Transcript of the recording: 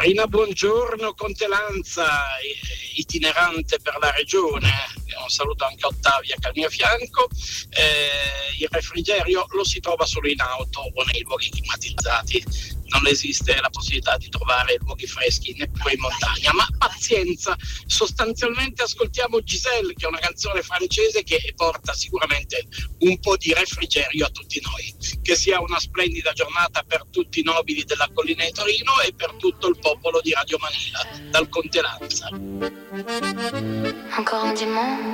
Marina, buongiorno, Conte Lanza, itinerante per la regione. Un saluto anche a Ottavia che è al mio fianco. Il refrigerio lo si trova solo in auto o nei luoghi climatizzati. Non esiste la possibilità di trovare luoghi freschi neppure in montagna, ma pazienza, sostanzialmente ascoltiamo Giselle, che è una canzone francese che porta sicuramente un po' di refrigerio a tutti noi. Che sia una splendida giornata per tutti i nobili della collina di Torino e per tutto il popolo di Radio Manila, dal Conte Lanza. Encore un dimanche.